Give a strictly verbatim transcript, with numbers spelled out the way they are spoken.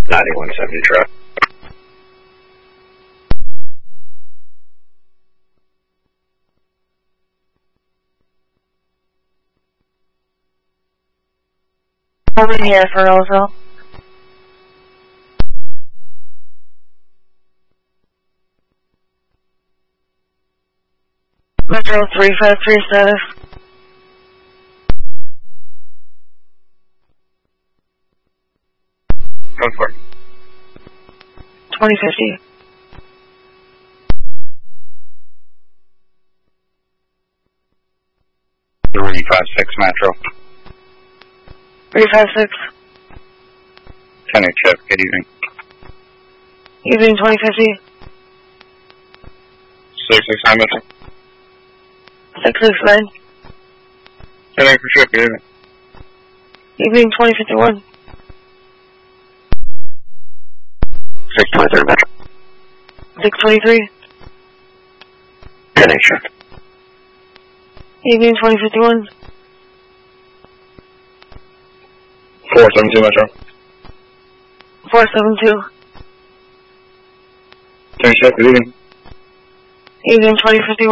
ninety-one seventy truck. Over here for Roseville. Metro three five three status. Go for it. twenty fifty. three five six Metro. three five six. ten eight check, good evening. Evening twenty fifty. six six nine Metro. six six nine. ten eight for check, good evening. Evening twenty fifty-one. six twenty-three Metro. six twenty-three. ten eight check. Evening twenty fifty-one. four seven two Metro. four seven two. ten check, good evening. Evening twenty fifty-one.